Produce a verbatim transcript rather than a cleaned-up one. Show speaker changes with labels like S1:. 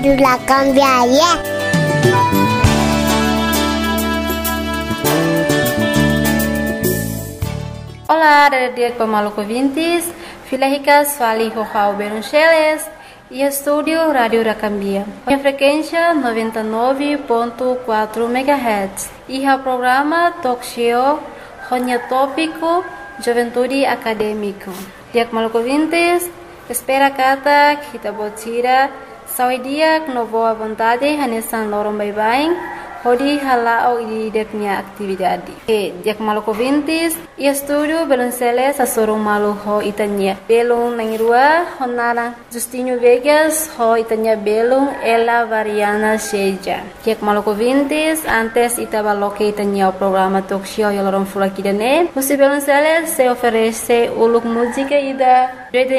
S1: La cambiaria.
S2: Olá, dia pemalu ouvintes, Filahicas Fali Rojau Beruncheles e estúdio Rádio Racambia. A frequência noventa e nove ponto quatro megahertz e o programa Talk Show Ronya Tópico Juventude Acadêmico. Dia pemalu ouvintes, espera kata kita botira saudia no boa vontade hanesan lorong bye-bye. Hodi halao i deknya atividade. E dia malu ouvintes, e estúdio Belunceles a sorum malu ho itanya. Belung nangirua honara Justinho Vegas ho itanya belung ela variana seja. Dia malu ouvintes, antes itabaloke itanya o programa talk show yolorom fulakidane. Você Belunceles se oferece uluk música ida